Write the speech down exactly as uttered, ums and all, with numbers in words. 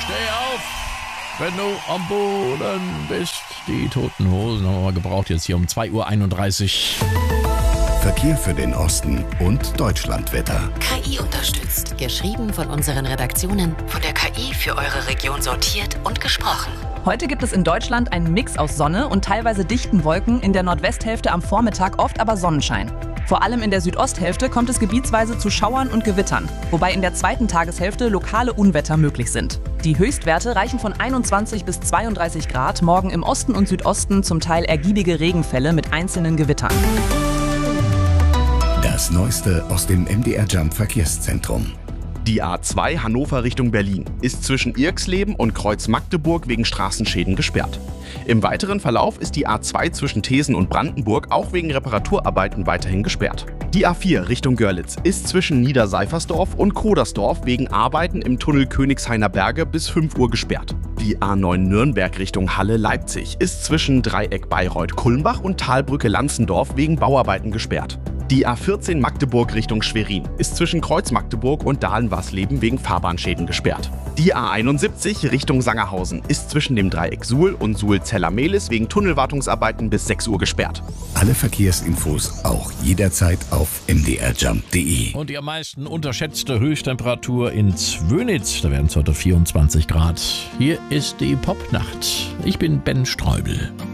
Steh auf, wenn du am Boden bist. Die Toten Hosen haben wir mal gebraucht jetzt hier um zwei Uhr einunddreißig. Verkehr für den Osten und Deutschlandwetter. K I unterstützt. Geschrieben von unseren Redaktionen, von der K I für eure Region sortiert und gesprochen. Heute gibt es in Deutschland einen Mix aus Sonne und teilweise dichten Wolken, in der Nordwesthälfte am Vormittag oft aber Sonnenschein. Vor allem in der Südosthälfte kommt es gebietsweise zu Schauern und Gewittern, wobei in der zweiten Tageshälfte lokale Unwetter möglich sind. Die Höchstwerte reichen von einundzwanzig bis zweiunddreißig Grad, morgen im Osten und Südosten zum Teil ergiebige Regenfälle mit einzelnen Gewittern. Das Neueste aus dem M D R Jump Verkehrszentrum. Die A zwei Hannover Richtung Berlin ist zwischen Irxleben und Kreuz Magdeburg wegen Straßenschäden gesperrt. Im weiteren Verlauf ist die A zwei zwischen Thesen und Brandenburg auch wegen Reparaturarbeiten weiterhin gesperrt. Die A vier Richtung Görlitz ist zwischen Niederseifersdorf und Kodersdorf wegen Arbeiten im Tunnel Königshainer Berge bis fünf Uhr gesperrt. Die A neun Nürnberg Richtung Halle-Leipzig ist zwischen Dreieck Bayreuth-Kulmbach und Talbrücke Lanzendorf wegen Bauarbeiten gesperrt. Die A vierzehn Magdeburg Richtung Schwerin ist zwischen Kreuz Magdeburg und Dahlen-Warsleben wegen Fahrbahnschäden gesperrt. Die A einundsiebzig Richtung Sangerhausen ist zwischen dem Dreieck Suhl und Suhl-Zeller-Mehlis wegen Tunnelwartungsarbeiten bis sechs Uhr gesperrt. Alle Verkehrsinfos auch jederzeit auf m d r jump punkt d e. Und die am meisten unterschätzte Höchsttemperatur in Zwönitz, da werden es heute vierundzwanzig Grad. Hier ist die Popnacht. Ich bin Ben Streubel.